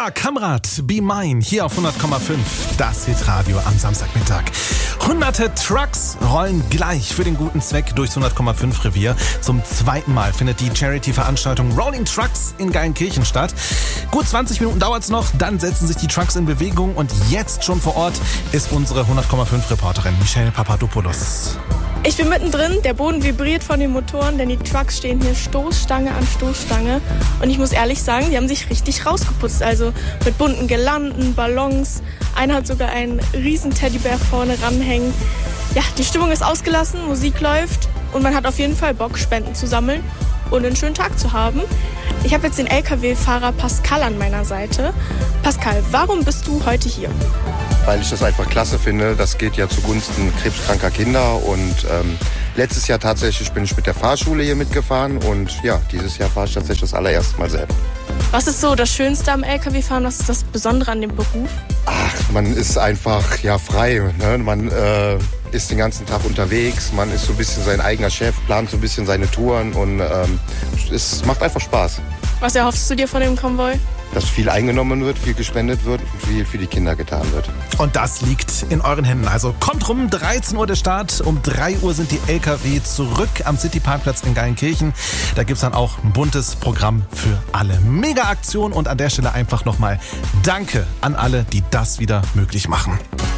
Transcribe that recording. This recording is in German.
Ja, Kamrat, Be Mine, hier auf 100,5, das Hitradio am Samstagmittag. Hunderte Trucks rollen gleich für den guten Zweck durchs 100,5 Revier. Zum zweiten Mal findet die Charity-Veranstaltung Rolling Trucks in Geilenkirchen statt. Gut 20 Minuten dauert's noch, dann setzen sich die Trucks in Bewegung und jetzt schon vor Ort ist unsere 100,5-Reporterin Michelle Papadopoulos. Ich bin mittendrin, der Boden vibriert von den Motoren, denn die Trucks stehen hier Stoßstange an Stoßstange. Und ich muss ehrlich sagen, die haben sich richtig rausgeputzt. Also mit bunten Girlanden, Ballons. Einer hat sogar einen riesen Teddybär vorne ranhängen. Ja, die Stimmung ist ausgelassen, Musik läuft und man hat auf jeden Fall Bock, Spenden zu sammeln und einen schönen Tag zu haben. Ich habe jetzt den LKW-Fahrer Pascal an meiner Seite. Pascal, warum bist du heute hier? Weil ich das einfach klasse finde. Das geht ja zugunsten krebskranker Kinder. Und letztes Jahr tatsächlich bin ich mit der Fahrschule hier mitgefahren. Und ja, dieses Jahr fahre ich tatsächlich das allererste Mal selber. Was ist so das Schönste am LKW-Fahren? Was ist das Besondere an dem Beruf? Ach, man ist einfach frei. Ne? Man ist den ganzen Tag unterwegs. Man ist so ein bisschen sein eigener Chef, plant so ein bisschen seine Touren. Und es macht einfach Spaß. Was erhoffst du dir von dem Konvoi? Dass viel eingenommen wird, viel gespendet wird und viel für die Kinder getan wird. Und das liegt in euren Händen. Also kommt rum, 13 Uhr der Start, um 3 Uhr sind die LKW zurück am Cityparkplatz in Geilenkirchen. Da gibt's dann auch ein buntes Programm für alle. Mega Aktion und an der Stelle einfach nochmal Danke an alle, die das wieder möglich machen.